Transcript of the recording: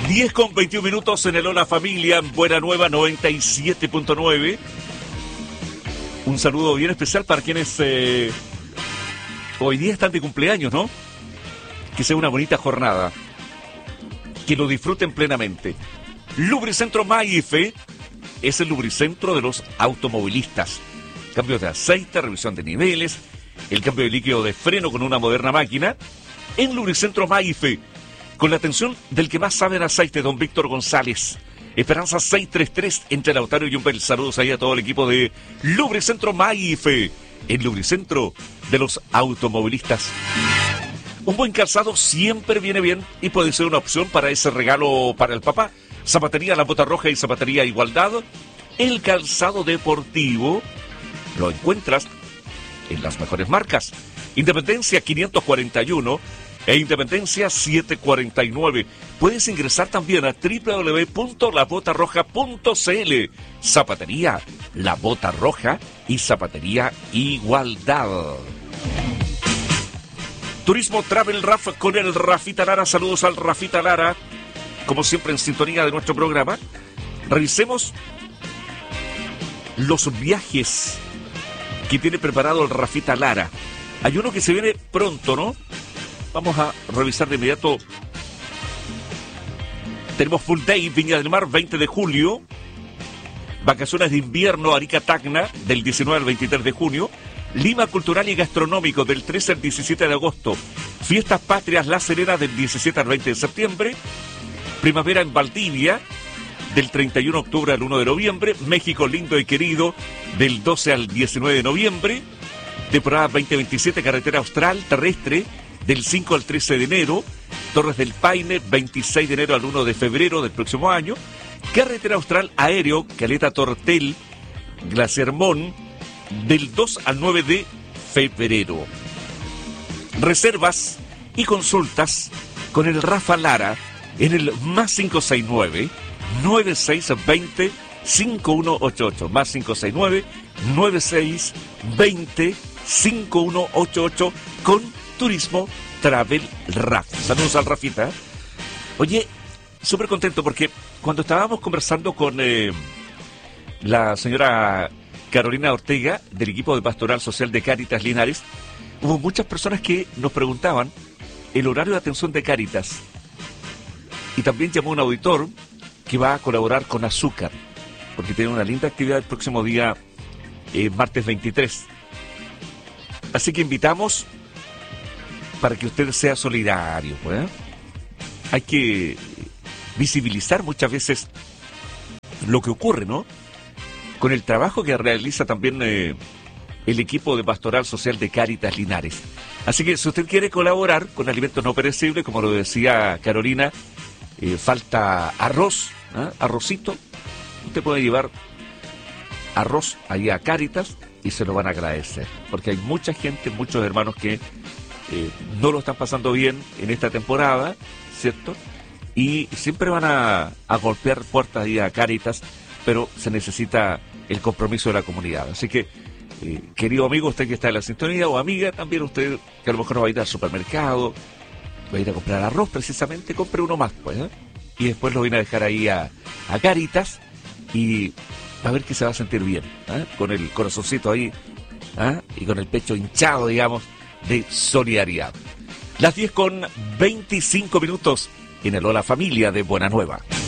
10:21 en el Hola Familia, en Buena Nueva 97.9. Un saludo bien especial para quienes hoy día están de cumpleaños, ¿no? Que sea una bonita jornada. Que lo disfruten plenamente. Lubricentro Maife es el lubricentro de los automovilistas. Cambios de aceite, revisión de niveles, el cambio de líquido de freno con una moderna máquina. En Lubricentro Maife, con la atención del que más sabe en aceite, don Víctor González. Esperanza 633 entre Lautaro y Yumbel. Saludos ahí a todo el equipo de Lubricentro Maife, el lubricentro de los automovilistas. Un buen calzado siempre viene bien y puede ser una opción para ese regalo para el papá. Zapatería La Bota Roja y Zapatería Igualdad. El calzado deportivo lo encuentras en las mejores marcas. Independencia 541 e Independencia 749. Puedes ingresar también a www.labotarroja.cl. Zapatería La Bota Roja y Zapatería Igualdad. Turismo Travel Raf con el Rafita Lara. Saludos al Rafita Lara, como siempre en sintonía de nuestro programa. Revisemos los viajes que tiene preparado el Rafita Lara. Hay uno que se viene pronto, ¿no? Vamos a revisar de inmediato. Tenemos Full Day Viña del Mar, 20 de julio. Vacaciones de invierno Arica Tacna, del 19 al 23 de junio. Lima Cultural y Gastronómico, del 13 al 17 de agosto. Fiestas Patrias La Serena, del 17 al 20 de septiembre. Primavera en Valdivia, del 31 de octubre al 1 de noviembre. México Lindo y Querido, del 12 al 19 de noviembre. Temporada 2027 Carretera Austral Terrestre, del 5 al 13 de enero. Torres del Paine, 26 de enero al 1 de febrero del próximo año. Carretera Austral Aéreo, Caleta Tortel, Glaciermont, del 2 al 9 de febrero. Reservas y consultas con el Rafa Lara en el más 569 9620 5188, más 569 9620 5188 con Turismo Travel Raf. Saludos al Rafita. Oye, súper contento porque cuando estábamos conversando con la señora Carolina Ortega del equipo de Pastoral Social de Cáritas Linares, hubo muchas personas que nos preguntaban el horario de atención de Cáritas. Y también llamó un auditor que va a colaborar con Azúcar, porque tiene una linda actividad el próximo día, martes 23. Así que invitamos para que usted sea solidario, pues. Hay que visibilizar muchas veces lo que ocurre, ¿no? Con el trabajo que realiza también el equipo de Pastoral Social de Cáritas Linares. Así que si usted quiere colaborar con alimentos no perecibles, como lo decía Carolina, falta arroz, arrocito. Usted puede llevar arroz allá a Cáritas y se lo van a agradecer, porque hay mucha gente, muchos hermanos que no lo están pasando bien en esta temporada, ¿cierto? Y siempre van a golpear puertas allá a Cáritas, pero se necesita el compromiso de la comunidad. Así que, querido amigo, usted que está en la sintonía, o amiga, también usted que a lo mejor no va a ir al supermercado, va a ir a comprar arroz precisamente, compre uno más, pues, y después lo viene a dejar ahí a Cáritas y va a ver que se va a sentir bien, con el corazoncito ahí, y con el pecho hinchado, digamos, de solidaridad. Las 10:25 en el Hola Familia de Buena Nueva.